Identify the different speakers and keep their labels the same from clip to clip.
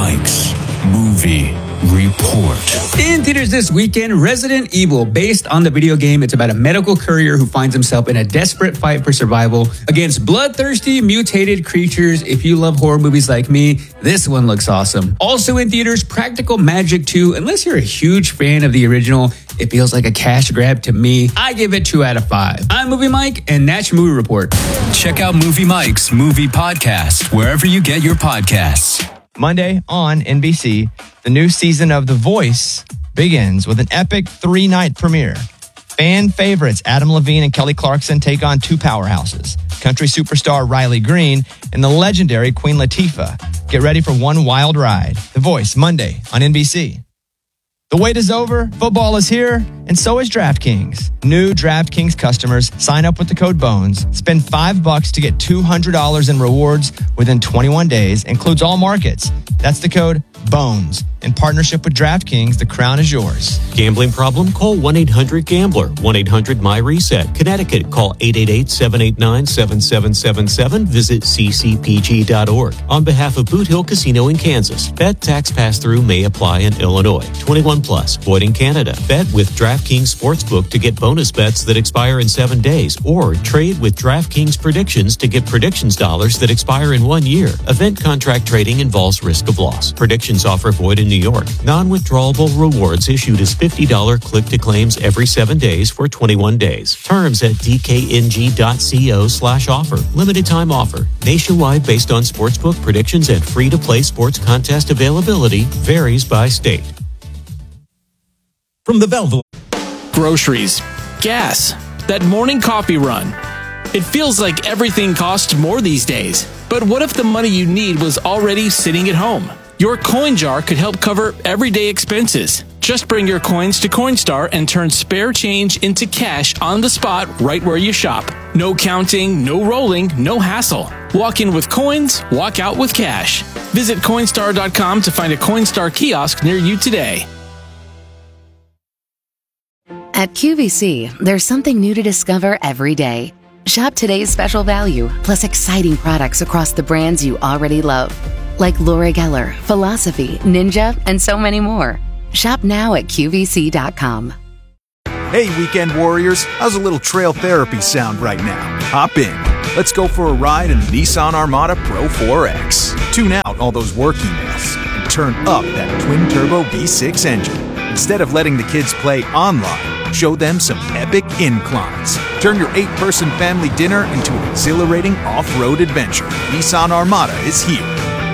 Speaker 1: Mike's Movie Report.
Speaker 2: In theaters this weekend, Resident Evil, based on the video game. It's about a medical courier who finds himself in a desperate fight for survival against bloodthirsty, mutated creatures. If you love horror movies like me, this one looks awesome. Also in theaters, Practical Magic 2. Unless you're a huge fan of the original, it feels like a cash grab to me. I give it 2 out of 5. I'm Movie Mike, and that's your movie report.
Speaker 1: Check out Movie Mike's Movie Podcast wherever you get your podcasts.
Speaker 3: Monday on NBC, the new season of The Voice begins with an epic 3-night premiere. Fan favorites Adam Levine and Kelly Clarkson take on 2 powerhouses, country superstar Riley Green and the legendary Queen Latifah. Get ready for one wild ride. The Voice, Monday on NBC. The wait is over, football is here, and so is DraftKings. New DraftKings customers sign up with the code BONES, spend $5 to get $200 in rewards within 21 days, includes all markets. That's the code BONES. In partnership with DraftKings, the crown is yours.
Speaker 4: Gambling problem? Call 1-800-GAMBLER. 1-800-MY-RESET. Connecticut, call 888-789-7777. Visit ccpg.org. On behalf of Boot Hill Casino in Kansas, bet tax pass-through may apply in Illinois. 21 plus, void in Canada. Bet with DraftKings Sportsbook to get bonus bets that expire in 7 days, or trade with DraftKings Predictions to get predictions dollars that expire in 1 year. Event contract trading involves risk of loss. Predictions offer void in New York. Non-withdrawable rewards issued as $50 click-to-claims every 7 days for 21 days. Terms at dkng.co/offer. Limited time offer. Nationwide based on sportsbook predictions and free-to-play sports contest availability. Varies by state.
Speaker 5: From the Belleville. Groceries, gas, that morning coffee run. It feels like everything costs more these days. But what if the money you need was already sitting at home? Your coin jar could help cover everyday expenses. Just bring your coins to Coinstar and turn spare change into cash on the spot right where you shop. No counting, no rolling, no hassle. Walk in with coins, walk out with cash. Visit Coinstar.com to find a Coinstar kiosk near you today.
Speaker 6: At QVC, there's something new to discover every day. Shop today's special value, plus exciting products across the brands you already love. Like Laura Geller, Philosophy, Ninja, and so many more. Shop now at QVC.com.
Speaker 7: Hey, weekend warriors, how's a little trail therapy sound right now? Hop in. Let's go for a ride in the Nissan Armada Pro 4X. Tune out all those work emails and turn up that twin-turbo V6 engine. Instead of letting the kids play online, show them some epic inclines. Turn your 8-person family dinner into an exhilarating off-road adventure. Nissan Armada is here.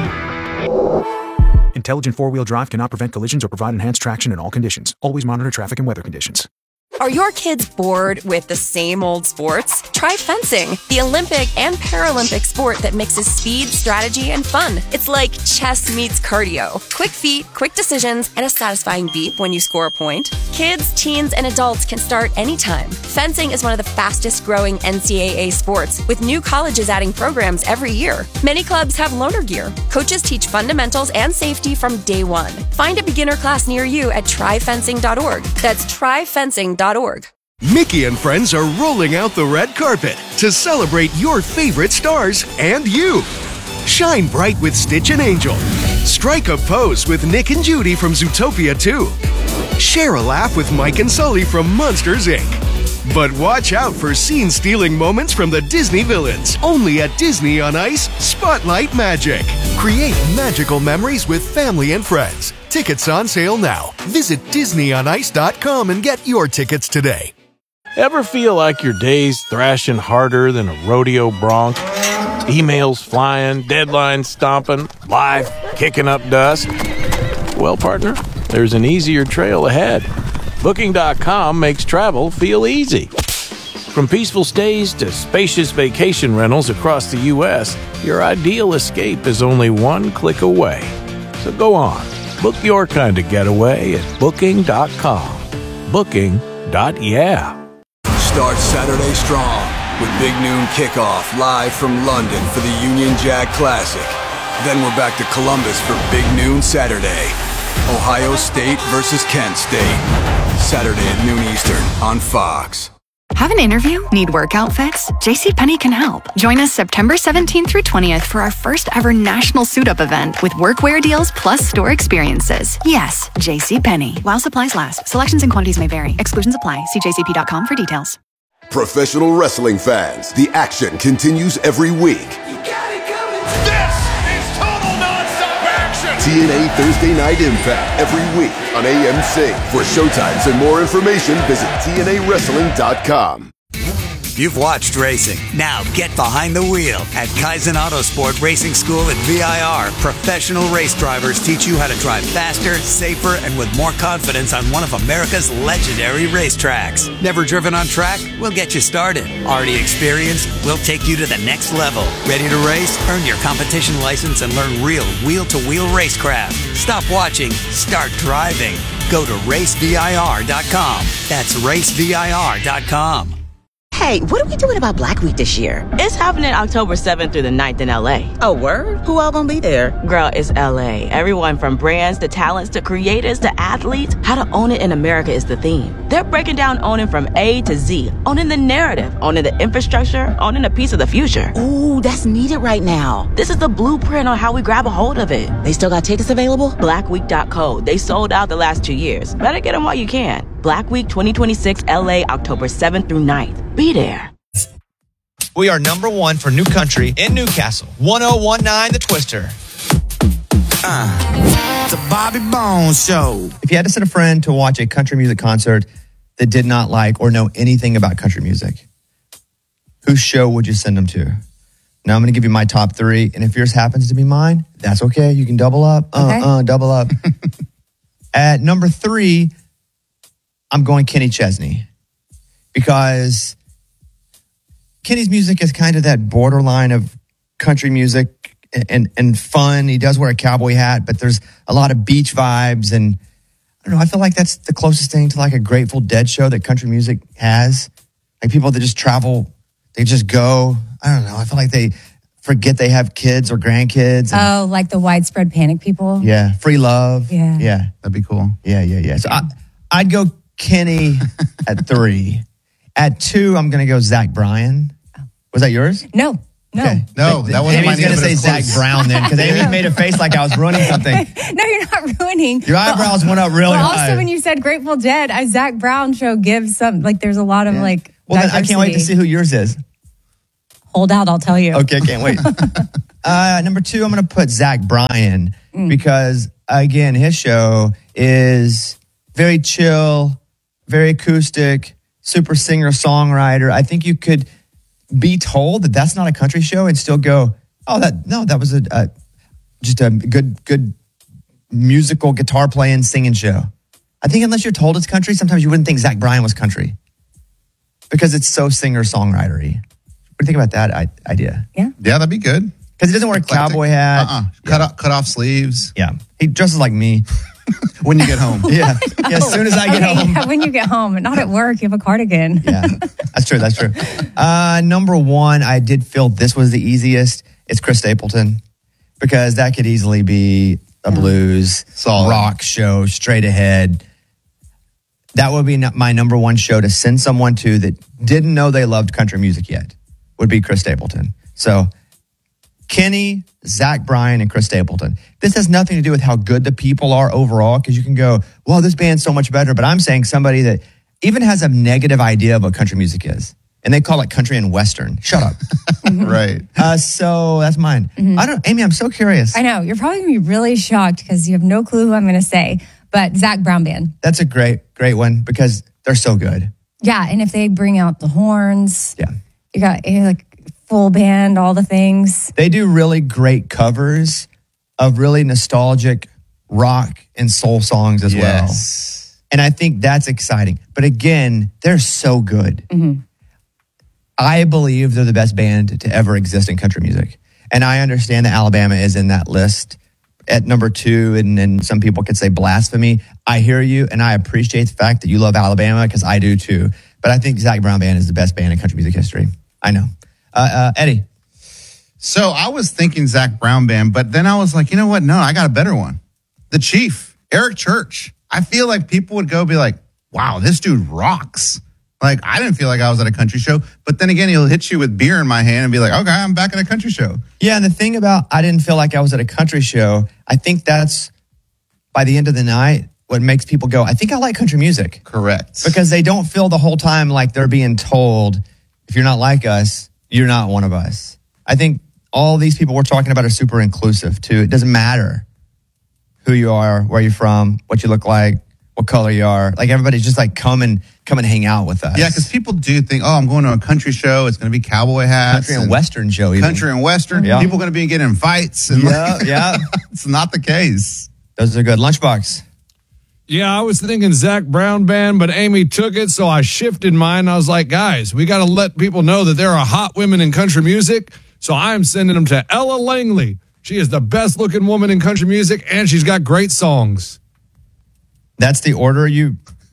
Speaker 7: Intelligent four-wheel drive cannot prevent collisions or provide enhanced traction in all conditions. Always monitor traffic and weather conditions.
Speaker 8: Are your kids bored with the same old sports? Try fencing, the Olympic and Paralympic sport that mixes speed, strategy, and fun. It's like chess meets cardio. Quick feet, quick decisions, and a satisfying beep when you score a point. Kids, teens, and adults can start anytime. Fencing is one of the fastest growing NCAA sports, with new colleges adding programs every year. Many clubs have loaner gear. Coaches teach fundamentals and safety from day one. Find a beginner class near you at tryfencing.org. That's tryfencing.org.
Speaker 9: Mickey and friends are rolling out the red carpet to celebrate your favorite stars and you. Shine bright with Stitch and Angel. Strike a pose with Nick and Judy from Zootopia 2. Share a laugh with Mike and Sully from Monsters, Inc. But watch out for scene-stealing moments from the Disney villains. Only at Disney on Ice, Spotlight Magic. Create magical memories with family and friends. Tickets on sale now. Visit DisneyOnIce.com and get your tickets today.
Speaker 10: Ever feel like your day's thrashing harder than a rodeo bronc? Emails flying, deadlines stomping, life kicking up dust? Well, partner, there's an easier trail ahead. Booking.com makes travel feel easy. From peaceful stays to spacious vacation rentals across the U.S., your ideal escape is only one click away. So go on, book your kind of getaway at Booking.com. Booking.yeah.
Speaker 11: Start Saturday strong with Big Noon Kickoff live from London for the Union Jack Classic. Then we're back to Columbus for Big Noon Saturday. Ohio State versus Kent State. Saturday at noon Eastern on Fox.
Speaker 12: Have an interview? Need work outfits? JCPenney can help. Join us September 17th through 20th for our first ever national suit-up event with workwear deals plus store experiences. Yes, JCPenney. While supplies last. Selections and quantities may vary. Exclusions apply. See jcp.com for details.
Speaker 13: Professional wrestling fans, the action continues every week.
Speaker 14: This is total nonstop action!
Speaker 13: TNA Thursday Night Impact every week on AMC. For showtimes and more information, visit TNAWrestling.com.
Speaker 15: You've watched racing. Now get behind the wheel. At Kaizen Autosport Racing School at VIR, professional race drivers teach you how to drive faster, safer, and with more confidence on one of America's legendary racetracks. Never driven on track? We'll get you started. Already experienced? We'll take you to the next level. Ready to race? Earn your competition license and learn real wheel-to-wheel racecraft. Stop watching. Start driving. Go to racevir.com. That's racevir.com.
Speaker 16: Hey, what are we doing about Black Week this year?
Speaker 17: It's happening October 7th through the 9th in LA.
Speaker 16: Oh, word? Who all gonna be there?
Speaker 17: Girl, it's LA. Everyone from brands to talents to creators to athletes. How to own it in America is the theme. They're breaking down owning from A to Z. Owning the narrative, owning the infrastructure, owning a piece of the future.
Speaker 16: Ooh, that's needed right now.
Speaker 17: This is the blueprint on how we grab a hold of it.
Speaker 16: They still got tickets available?
Speaker 17: Blackweek.co. They sold out the last 2 years. Better get them while you can. Black Week 2026 LA, October 7th through 9th. Be there.
Speaker 3: We are number one for New Country in Newcastle. 1019 The Twister.
Speaker 18: It's a Bobby Bones show.
Speaker 3: If you had to send a friend to watch a country music concert that did not like or know anything about country music, whose show would you send them to? Now I'm going to give you my top three, and if yours happens to be mine, that's okay. You can double up. Double up. At number 3, I'm going Kenny Chesney, because Kenny's music is kind of that borderline of country music and fun. He does wear a cowboy hat, but there's a lot of beach vibes. And I don't know, I feel like that's the closest thing to like a Grateful Dead show that country music has. Like people that just travel, they just go. I don't know. I feel like they forget they have kids or grandkids.
Speaker 19: Oh, like the Widespread Panic people?
Speaker 3: Yeah. Free Love.
Speaker 19: Yeah.
Speaker 18: That'd be cool.
Speaker 3: Yeah. So I'd go Kenny at 3. At 2, I'm going to go Zach Bryan. Was that yours?
Speaker 19: No.
Speaker 3: Okay.
Speaker 18: No, that wasn't mine.
Speaker 3: Amy's going to say Zach Brown then, because Amy made a face like I was ruining something.
Speaker 19: No, you're not ruining.
Speaker 3: Your eyebrows went up really high.
Speaker 19: Also, when you said Grateful Dead, a Zach Brown show gives some, like there's a lot of like
Speaker 3: Well, then I can't wait to see who yours is.
Speaker 19: Hold out, I'll tell you.
Speaker 3: Okay, can't wait. Number 2, I'm going to put Zach Bryan, because, again, his show is very chill, very acoustic, super singer-songwriter. I think you could be told that that's not a country show and still go, that was just a good musical guitar playing, singing show. I think unless you're told it's country, sometimes you wouldn't think Zach Bryan was country because it's so singer-songwritery. What do you think about that idea?
Speaker 19: Yeah,
Speaker 18: that'd be good.
Speaker 3: Because he doesn't wear a cowboy hat.
Speaker 18: Cut off sleeves.
Speaker 3: Yeah. He dresses like me.
Speaker 18: When you get home.
Speaker 3: Yeah. As soon as I get home.
Speaker 19: Yeah, when you get home, not at work, you have a cardigan.
Speaker 3: Yeah, that's true. Number 1, I did feel this was the easiest. It's Chris Stapleton, because that could easily be a blues, rock show, straight ahead. That would be my number 1 show to send someone to that didn't know they loved country music yet, would be Chris Stapleton. So Kenny, Zach Bryan, and Chris Stapleton. This has nothing to do with how good the people are overall, because you can go, well, this band's so much better. But I'm saying somebody that even has a negative idea of what country music is, and they call it country and western. Shut up.
Speaker 18: Right.
Speaker 3: So that's mine. Amy, I'm so curious.
Speaker 19: I know. You're probably going to be really shocked because you have no clue who I'm going to say. But Zach Brown Band.
Speaker 3: That's a great one, because they're so good.
Speaker 19: Yeah, and if they bring out the horns, you got like full band, all the things.
Speaker 3: They do really great covers of really nostalgic rock and soul songs as well. And I think that's exciting. But again, they're so good. I believe they're the best band to ever exist in country music. And I understand that Alabama is in that list at number 2, and then some people could say blasphemy. I hear you, and I appreciate the fact that you love Alabama, because I do too. But I think Zach Brown Band is the best band in country music history. I know. Eddie.
Speaker 18: So I was thinking Zach Brown Band, but then I was like, you know what? No, I got a better one. The Chief, Eric Church. I feel like people would go be like, wow, this dude rocks. Like, I didn't feel like I was at a country show. But then again, he'll hit you with beer in my hand and be like, okay, I'm back at a country show.
Speaker 3: Yeah, and the thing about I didn't feel like I was at a country show, I think that's, by the end of the night, what makes people go, I think I like country music.
Speaker 18: Correct.
Speaker 3: Because they don't feel the whole time like they're being told, if you're not like us, you're not one of us. I think all these people we're talking about are super inclusive, too. It doesn't matter who you are, where you're from, what you look like, what color you are. Like, everybody's just like, come and hang out with us.
Speaker 18: Yeah, because people do think, I'm going to a country show. It's going to be cowboy hats.
Speaker 3: Country and Western show, even.
Speaker 18: Country and Western.
Speaker 3: Yeah.
Speaker 18: People are going to be getting in fights. And
Speaker 3: yeah.
Speaker 18: It's not the case.
Speaker 3: Those are good. Lunchbox.
Speaker 20: Yeah, I was thinking Zach Brown Band, but Amy took it, so I shifted mine. I was like, guys, we got to let people know that there are hot women in country music, so I'm sending them to Ella Langley. She is the best-looking woman in country music, and she's got great songs.
Speaker 3: That's the order you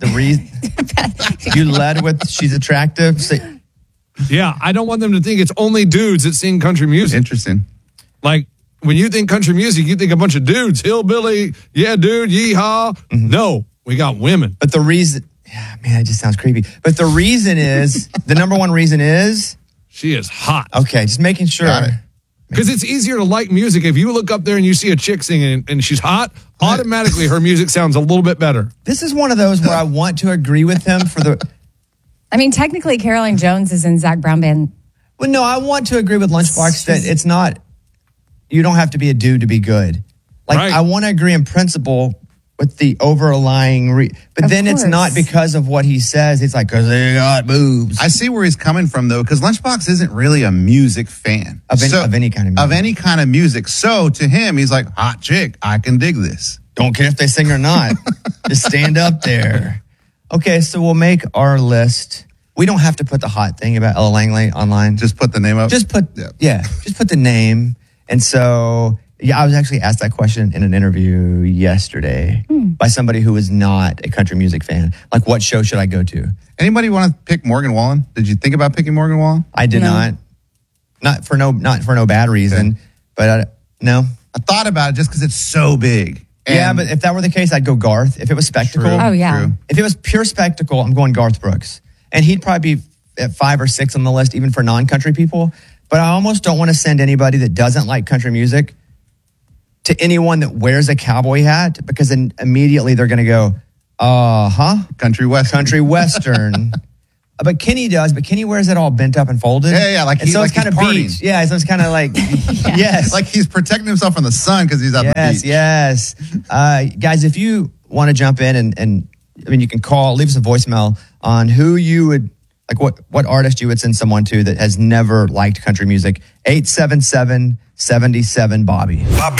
Speaker 3: led with she's attractive?
Speaker 20: Yeah, I don't want them to think it's only dudes that sing country music.
Speaker 18: Interesting.
Speaker 20: Like, when you think country music, you think a bunch of dudes, hillbilly, yeah, dude, yeehaw. Mm-hmm. No, we got women.
Speaker 3: But the reason, man, it just sounds creepy. But the reason is, the number one reason is?
Speaker 20: She is hot.
Speaker 3: Okay, just making sure.
Speaker 20: Because it's easier to like music. If you look up there and you see a chick singing and she's hot, automatically her music sounds a little bit better.
Speaker 3: This is one of those where I want to agree with him for the...
Speaker 19: I mean, technically, Caroline Jones is in Zach Brown Band.
Speaker 3: Well, no, I want to agree with Lunchbox that it's not... You don't have to be a dude to be good. Like, right. I want to agree in principle with the overlying... But then it's not because of what he says. It's like, because they got boobs.
Speaker 18: I see where he's coming from, though, because Lunchbox isn't really a music fan.
Speaker 3: Of any kind of music.
Speaker 18: Of any kind of music. So, to him, he's like, hot chick, I can dig this.
Speaker 3: Don't care if they sing or not. Just stand up there. Okay, so we'll make our list. We don't have to put the hot thing about Ella Langley online.
Speaker 18: Just put the name up?
Speaker 3: Just put the name. And so, I was actually asked that question in an interview yesterday by somebody who was not a country music fan. Like, what show should I go to?
Speaker 18: Anybody want to pick Morgan Wallen? Did you think about picking Morgan Wallen?
Speaker 3: I did not. Not for no bad reason, but no.
Speaker 18: I thought about it just because it's so big.
Speaker 3: Yeah, but if that were the case, I'd go Garth. If it was spectacle.
Speaker 19: True, true.
Speaker 3: If it was pure spectacle, I'm going Garth Brooks. And he'd probably be at 5 or 6 on the list, even for non-country people. But I almost don't want to send anybody that doesn't like country music to anyone that wears a cowboy hat, because then immediately they're going to go,
Speaker 18: country
Speaker 3: western. But Kenny does, but Kenny wears it all bent up and folded.
Speaker 18: Yeah, like
Speaker 3: so it's kind of beach. Yeah, so it's kind of like, yes.
Speaker 18: Like he's protecting himself from the sun because he's at the beach.
Speaker 3: Yes. Guys, if you want to jump in and I mean, you can leave us a voicemail on who you would, like what artist you would send someone to that has never liked country music. 877-77-BOBBY.